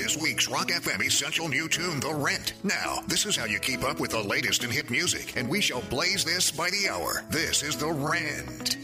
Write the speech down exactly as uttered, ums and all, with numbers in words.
this week's Rock F M Essential New Tune, The Rent. Now, this is how you keep up with the latest in hit music, and we shall blaze this by the hour. This is The Rent.